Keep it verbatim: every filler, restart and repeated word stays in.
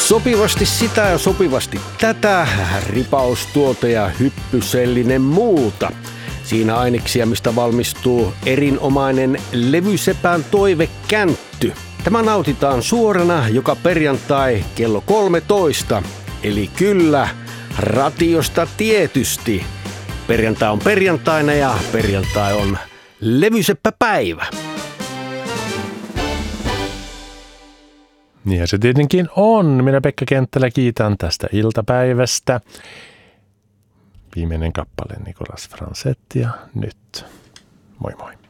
Sopivasti sitä ja sopivasti tätä, ripaustuote ja hyppysellinen muuta. Siinä aineksia, mistä valmistuu erinomainen levysepän toivekäntty. Tämä nautitaan suorana joka perjantai kello kolmetoista. Eli kyllä, ratiosta tietysti. Perjantai on perjantaina ja perjantai on levyseppäpäivä. Niin se tietenkin on. Minä Pekka Kenttälä kiitän tästä iltapäivästä. Viimeinen kappale Nicolas Francetti ja nyt. Moi moi.